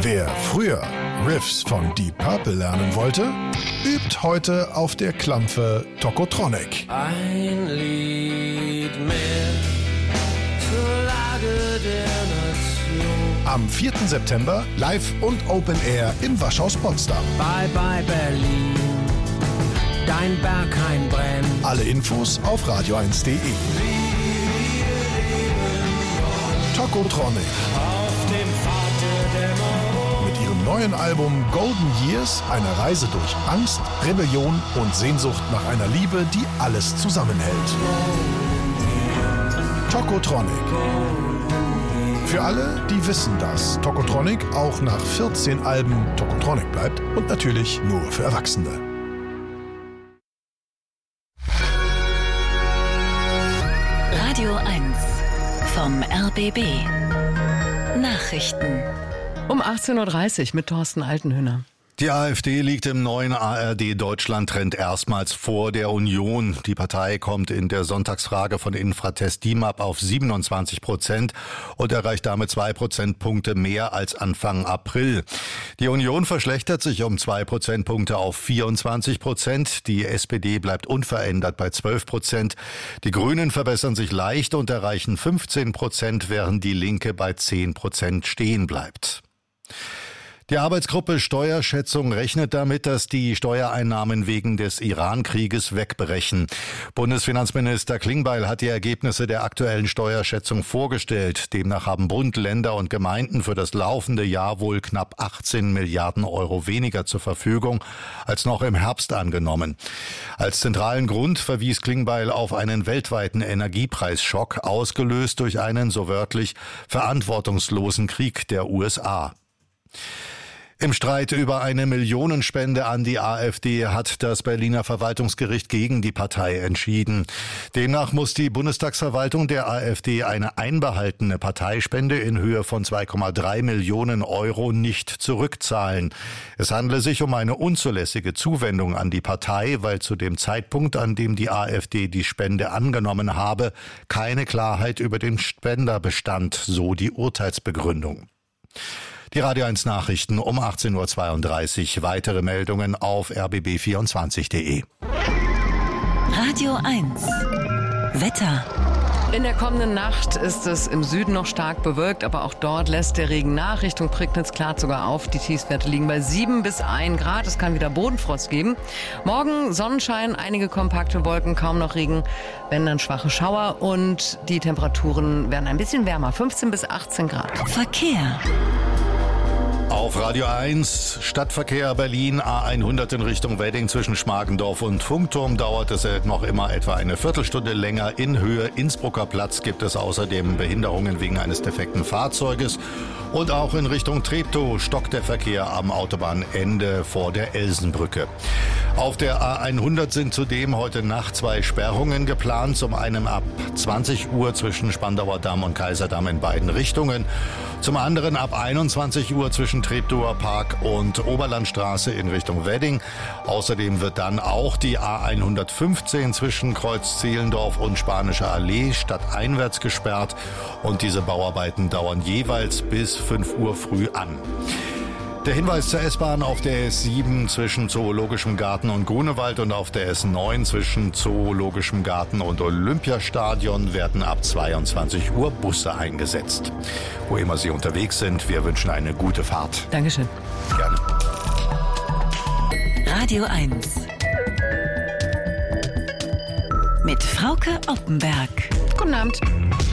Wer früher Riffs von Deep Purple lernen wollte, übt heute auf der Klampfe Tokotronic. Ein Lied mehr zur Lage der Nation. Am 4. September live und Open Air im Waschhaus Potsdam. Bye bye Berlin, dein Berghain brennt. Alle Infos auf radio1.de. Tokotronic. Auf dem Pfad der Dämmerung. Mit ihrem neuen Album Golden Years eine Reise durch Angst, Rebellion und Sehnsucht nach einer Liebe, die alles zusammenhält. Tokotronic. Für alle, die wissen, dass Tokotronic auch nach 14 Alben Tokotronic bleibt und natürlich nur für Erwachsene. Radio 1 vom RBB. Nachrichten. Um 18.30 Uhr mit Thorsten Altenhöhner. Die AfD liegt im neuen ARD-Deutschland-Trend erstmals vor der Union. Die Partei kommt in der Sonntagsfrage von Infratest DIMAP auf 27% und erreicht damit 2 Prozentpunkte mehr als Anfang April. Die Union verschlechtert sich um 2 Prozentpunkte auf 24%. Die SPD bleibt unverändert bei 12%. Die Grünen verbessern sich leicht und erreichen 15%, während die Linke bei 10% stehen bleibt. Die Arbeitsgruppe Steuerschätzung rechnet damit, dass die Steuereinnahmen wegen des Iran-Krieges wegbrechen. Bundesfinanzminister Klingbeil hat die Ergebnisse der aktuellen Steuerschätzung vorgestellt. Demnach haben Bund, Länder und Gemeinden für das laufende Jahr wohl knapp 18 Milliarden Euro weniger zur Verfügung als noch im Herbst angenommen. Als zentralen Grund verwies Klingbeil auf einen weltweiten Energiepreisschock, ausgelöst durch einen, so wörtlich, verantwortungslosen Krieg der USA. Im Streit über eine Millionenspende an die AfD hat das Berliner Verwaltungsgericht gegen die Partei entschieden. Demnach muss die Bundestagsverwaltung der AfD eine einbehaltene Parteispende in Höhe von 2,3 Millionen Euro nicht zurückzahlen. Es handle sich um eine unzulässige Zuwendung an die Partei, weil zu dem Zeitpunkt, an dem die AfD die Spende angenommen habe, keine Klarheit über den Spender bestand, so die Urteilsbegründung. Die Radio 1 Nachrichten um 18.32 Uhr. Weitere Meldungen auf rbb24.de. Radio 1 Wetter. In der kommenden Nacht ist es im Süden noch stark bewölkt, aber auch dort lässt der Regen nach. Richtung Prignitz klart sogar auf. Die Tiefstwerte liegen bei 7 bis 1 Grad. Es kann wieder Bodenfrost geben. Morgen Sonnenschein, einige kompakte Wolken, kaum noch Regen, wenn dann schwache Schauer. Und die Temperaturen werden ein bisschen wärmer, 15 bis 18 Grad. Verkehr. Auf Radio 1, Stadtverkehr Berlin, A100 in Richtung Wedding zwischen Schmargendorf und Funkturm dauert es noch immer etwa eine Viertelstunde länger. In Höhe Innsbrucker Platz gibt es außerdem Behinderungen wegen eines defekten Fahrzeuges. Und auch in Richtung Treptow stockt der Verkehr am Autobahnende vor der Elsenbrücke. Auf der A100 sind zudem heute Nacht 2 Sperrungen geplant. Zum einen ab 20 Uhr zwischen Spandauer Damm und Kaiserdamm in beiden Richtungen. Zum anderen ab 21 Uhr zwischen Treptower Park und Oberlandstraße in Richtung Wedding. Außerdem wird dann auch die A115 zwischen Kreuz Zehlendorf und Spanischer Allee stadteinwärts gesperrt. Und diese Bauarbeiten dauern jeweils bis 5 Uhr früh an. Der Hinweis zur S-Bahn: auf der S7 zwischen Zoologischem Garten und Grunewald und auf der S9 zwischen Zoologischem Garten und Olympiastadion werden ab 22 Uhr Busse eingesetzt. Wo immer Sie unterwegs sind, wir wünschen eine gute Fahrt. Dankeschön. Gerne. Radio 1 mit Frauke Oppenberg. Guten Abend.